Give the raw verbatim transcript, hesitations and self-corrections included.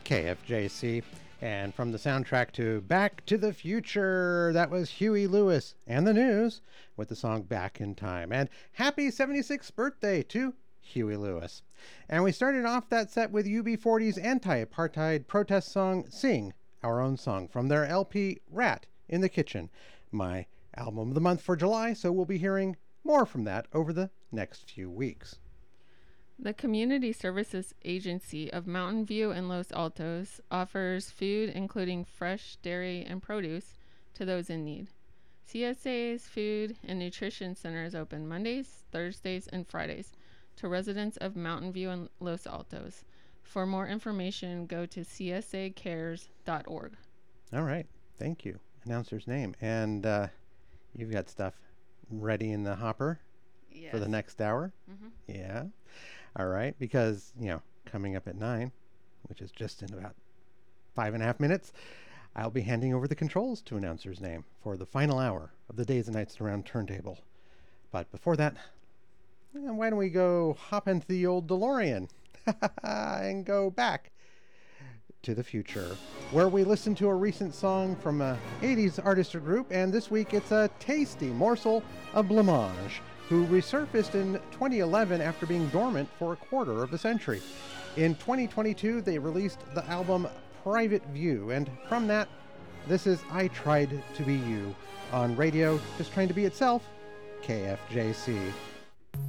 K F J C. And from the soundtrack to Back to the Future, that was Huey Lewis and the News with the song Back in Time. And happy seventy-sixth birthday to Huey Lewis. And we started off that set with U B forty's anti-apartheid protest song, Sing Our Own Song, from their L P Rat in the Kitchen, my album of the month for July, so we'll be hearing more from that over the next few weeks. The Community Services Agency of Mountain View and Los Altos offers food including fresh dairy and produce to those in need. C S A's Food and Nutrition Center is open Mondays, Thursdays, and Fridays to residents of Mountain View and Los Altos. For more information, go to c s a cares dot org. All right. Thank you. Announcer's name. And uh, you've got stuff ready in the hopper? Yes. For the next hour? Mm-hmm. Yeah. All right. Because, you know, coming up at nine, which is just in about five and a half minutes, I'll be handing over the controls to Announcer's Name for the final hour of the Days and Nights Around Turntable. But before that, eh, why don't we go hop into the old DeLorean and go back to the future, where we listen to a recent song from a eighties artist or group, and this week it's a tasty morsel of blancmange, who resurfaced in twenty eleven after being dormant for a quarter of a century. In twenty twenty-two, they released the album Private View, and from that, this is I Tried to Be You on radio, just trying to be itself, K F J C.